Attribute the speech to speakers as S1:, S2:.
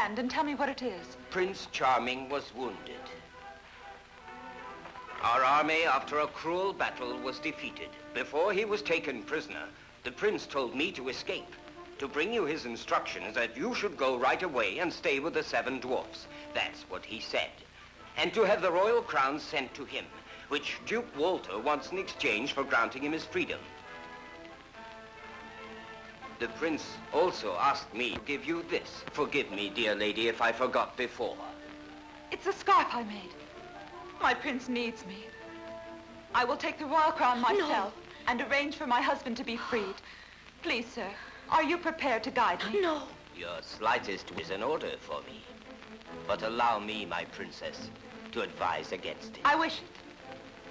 S1: hand and tell me what it is.
S2: Prince Charming was wounded. Our army, after a cruel battle, was defeated. Before he was taken prisoner, the prince told me to escape, to bring you his instructions that you should go right away and stay with the 7 dwarfs. That's what he said. And to have the royal crown sent to him, which Duke Walter wants in exchange for granting him his freedom. The prince also asked me to give you this. Forgive me, dear lady, if I forgot before.
S1: It's a scarf I made. My prince needs me. I will take the royal crown myself and arrange for my husband to be freed. Please, sir, are you prepared to guide me?
S3: No.
S2: Your slightest is an order for me. But allow me, my princess, to advise against it.
S1: I wish it.